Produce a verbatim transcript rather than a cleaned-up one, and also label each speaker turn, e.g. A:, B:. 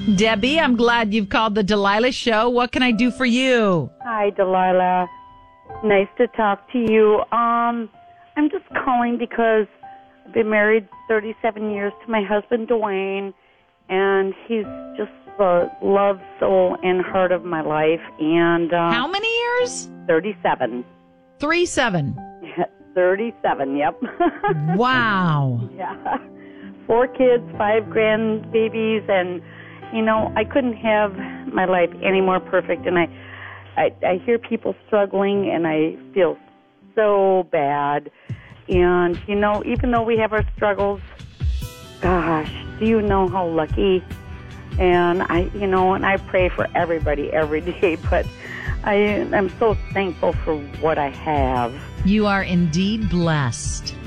A: Debbie, I'm glad you've called the Delilah Show. What can I do for you?
B: Hi, Delilah. Nice to talk to you. Um, I'm just calling because I've been married thirty-seven years to my husband, Dwayne, and he's just the love, soul, and heart of my life. And uh,
A: How many years?
B: thirty-seven.
A: Three, seven.
B: thirty-seven, yep.
A: Wow.
B: Yeah. Four kids, five grandbabies, and, you know, I couldn't have my life any more perfect. And I, I, I hear people struggling, and I feel so bad. And, you know, even though we have our struggles, gosh, do you know how lucky? And I, you know, and I pray for everybody every day, but I, I'm so thankful for what I have.
A: You are indeed blessed.